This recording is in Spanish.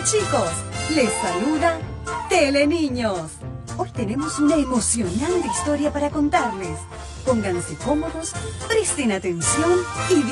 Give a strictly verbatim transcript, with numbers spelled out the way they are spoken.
chicos, les saluda Teleniños. Hoy tenemos una emocionante historia para contarles. Pónganse cómodos, presten atención y